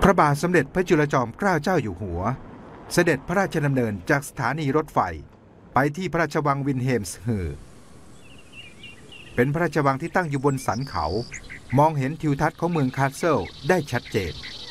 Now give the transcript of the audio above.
พระบาทสมเด็จพระจุลจอมเกล้าเจ้าอยู่หัวเสด็จพระราชดำเนินจากสถานีรถไฟไปที่พระราชวังวินเฮมส์เฮอร์เป็นพระราชวังที่ตั้งอยู่บนสันเขามองเห็นทิวทัศน์ของเมืองคาสเซิลได้ชัดเจน